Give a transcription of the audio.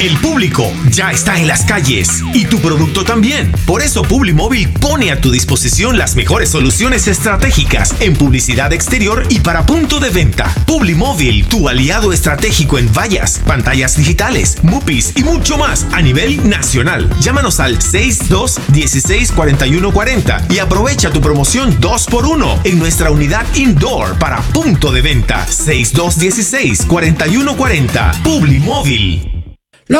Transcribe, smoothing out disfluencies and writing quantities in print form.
El público ya está en las calles y tu producto también. Por eso Publimóvil pone a tu disposición las mejores soluciones estratégicas en publicidad exterior y para punto de venta. Publimóvil, tu aliado estratégico en vallas, pantallas digitales, MUPIs y mucho más a nivel nacional. Llámanos al 6216-4140 y aprovecha tu promoción 2x1 en nuestra unidad indoor para punto de venta. 6216-4140. Publimóvil.